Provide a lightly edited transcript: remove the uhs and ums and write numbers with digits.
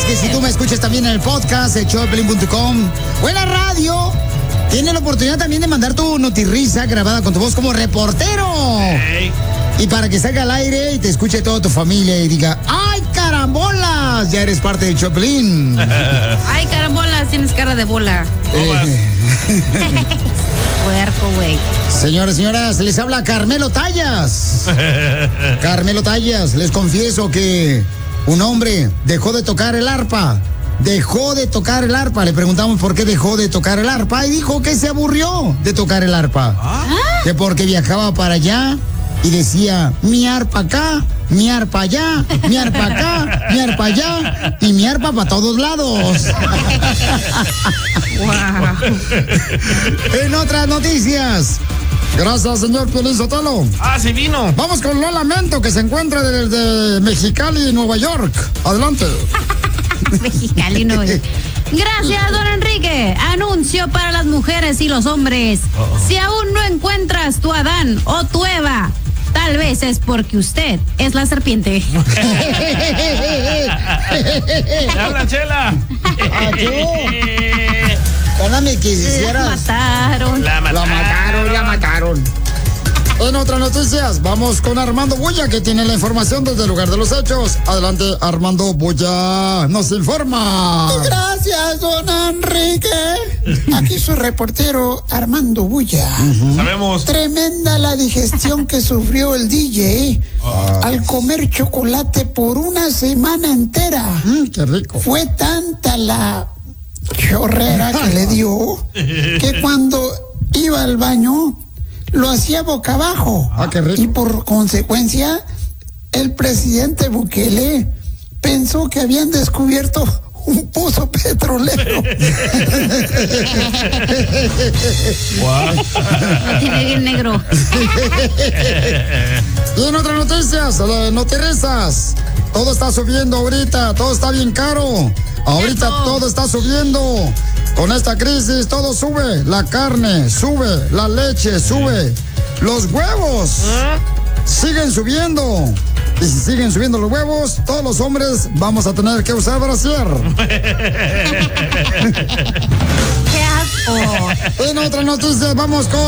que si tú me escuchas también en el podcast, el showdepiolín.com o en la radio, tienes la oportunidad también de mandar tu notirrisa grabada con tu voz como reportero. Hey. Y para que salga al aire y te escuche toda tu familia y diga, ¡ay, carambolas! Ya eres parte del Choplin. Ay, carambolas, tienes cara de bola. Puerco, güey. Señores, señoras, les habla Carmelo Tallas. Carmelo Tallas, les confieso que un hombre dejó de tocar el arpa. Dejó de tocar el arpa. Le preguntamos por qué dejó de tocar el arpa y dijo que se aburrió de tocar el arpa. Que porque viajaba para allá y decía, mi arpa acá, mi arpa allá, mi arpa acá, mi arpa allá y mi arpa para todos lados. Wow. En otras noticias. Gracias, señor Piolín Sotelo. Ah, sí vino. Vamos con Lola Lamento, que se encuentra desde Mexicali, Nueva York. Adelante. Mexicali, no. Gracias, don Enrique. Anuncio para las mujeres y los hombres. Si aún no encuentras tu Adán o tu Eva, tal vez es porque usted es la serpiente. ¡Te hablan, Chela! Perdóname que La hicieras. mataron. La mataron. En otras noticias, vamos con Armando Bulla, que tiene la información desde el lugar de los hechos. Adelante, Armando Bulla, nos informa. Gracias, don Enrique. Aquí su reportero Armando Bulla. Sabemos. Tremenda la digestión que sufrió el DJ al comer chocolate por una semana entera. Qué rico. Fue tanta la chorrera que le dio que cuando iba al baño lo hacía boca abajo. Qué rico. Y por consecuencia, el presidente Bukele pensó que habían descubierto un pozo petrolero. Lo tiene bien negro. Y en otras noticias, notirrisas, todo está subiendo ahorita, todo está bien caro. Ahorita todo está subiendo. Con esta crisis todo sube. La carne sube, la leche sube, los huevos siguen subiendo. Y si siguen subiendo los huevos, todos los hombres vamos a tener que usar brasier. ¡Qué asco! En otras noticias, vamos con